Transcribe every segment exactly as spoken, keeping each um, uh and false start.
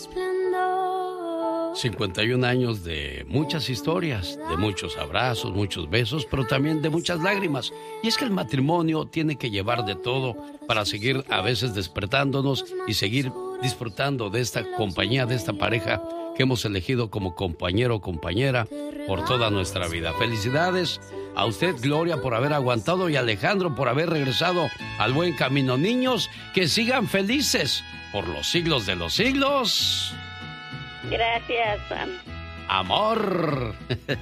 cincuenta y un años de muchas historias, de muchos abrazos, muchos besos, pero también de muchas lágrimas. Y es que el matrimonio tiene que llevar de todo para seguir a veces despertándonos y seguir disfrutando de esta compañía, de esta pareja que hemos elegido como compañero o compañera por toda nuestra vida. Felicidades a usted, Gloria, por haber aguantado, y Alejandro por haber regresado al buen camino. Niños, que sigan felices por los siglos de los siglos. Gracias, Sam. Amor.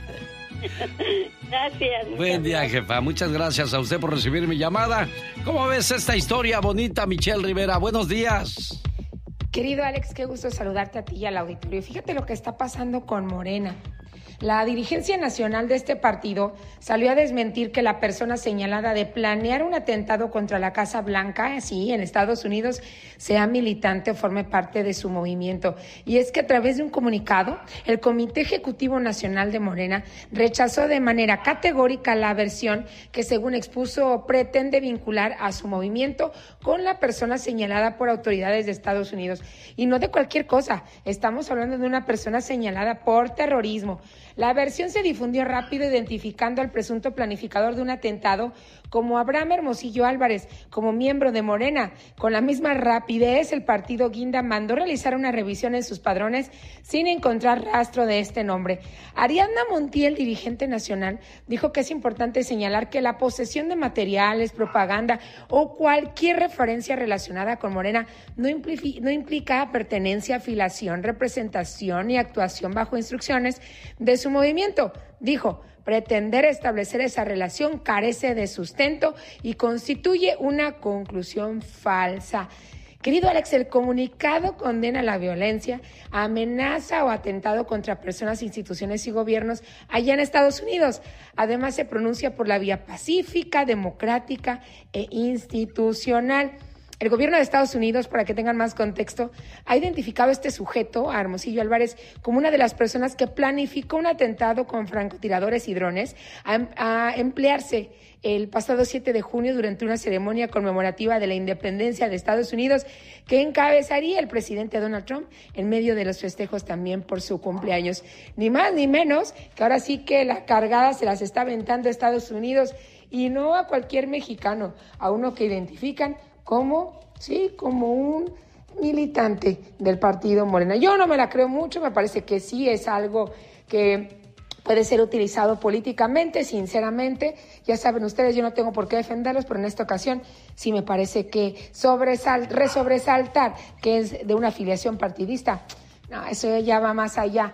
Gracias. Buen día, gracias. jefa. Muchas gracias a usted por recibir mi llamada. ¿Cómo ves esta historia bonita, Michelle Rivera? Buenos días. Querido Alex, qué gusto saludarte a ti y al auditorio. Fíjate lo que está pasando con Morena. La dirigencia nacional de este partido salió a desmentir que la persona señalada de planear un atentado contra la Casa Blanca, sí, en Estados Unidos, sea militante o forme parte de su movimiento. Y es que a través de un comunicado, el Comité Ejecutivo Nacional de Morena rechazó de manera categórica la versión que, según expuso, pretende vincular a su movimiento con la persona señalada por autoridades de Estados Unidos. Y no de cualquier cosa, estamos hablando de una persona señalada por terrorismo. La versión se difundió rápido, identificando al presunto planificador de un atentado como Abraham Hermosillo Álvarez, como miembro de Morena. Con la misma rapidez, el partido Guinda mandó realizar una revisión en sus padrones sin encontrar rastro de este nombre. Ariadna Montiel, dirigente nacional, dijo que es importante señalar que la posesión de materiales, propaganda o cualquier referencia relacionada con Morena no implica, no implica pertenencia, afiliación, representación y actuación bajo instrucciones de su movimiento. Dijo, pretender establecer esa relación carece de sustento y constituye una conclusión falsa. Querido Alex, el comunicado condena la violencia, amenaza o atentado contra personas, instituciones y gobiernos allá en Estados Unidos. Además, se pronuncia por la vía pacífica, democrática e institucional. El gobierno de Estados Unidos, para que tengan más contexto, ha identificado a este sujeto, a Hermosillo Álvarez, como una de las personas que planificó un atentado con francotiradores y drones a, a emplearse el pasado siete de junio durante una ceremonia conmemorativa de la independencia de Estados Unidos que encabezaría el presidente Donald Trump en medio de los festejos también por su cumpleaños. Ni más ni menos que ahora sí que la cargada se las está aventando a Estados Unidos, y no a cualquier mexicano, a uno que identifican como, sí, como un militante del partido Morena. Yo no me la creo mucho, me parece que sí es algo que puede ser utilizado políticamente, sinceramente. Ya saben ustedes, yo no tengo por qué defenderlos, pero en esta ocasión sí me parece que sobresal, resobresaltar que es de una afiliación partidista, no, eso ya va más allá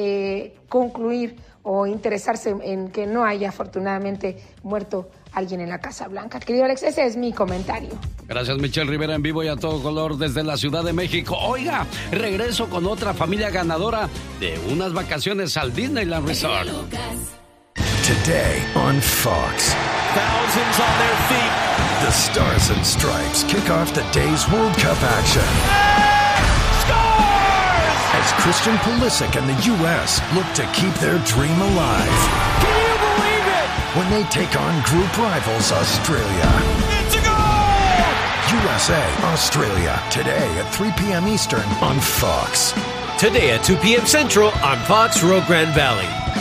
de concluir o interesarse en que no haya afortunadamente muerto alguien en la Casa Blanca. Querido Alex, ese es mi comentario. Gracias, Michelle Rivera, en vivo y a todo color desde la Ciudad de México. Oiga, regreso con otra familia ganadora de unas vacaciones al Disneyland Resort. Today on Fox. Thousands on their feet. The Stars and Stripes kick off the day's World Cup action. As Christian Pulisic and the U S look to keep their dream alive. Can you believe it? When they take on group rivals Australia. It's a goal! U S A, Australia, today at three p.m. Eastern on Fox. Today at two p.m. Central on Fox Rio Grande Valley.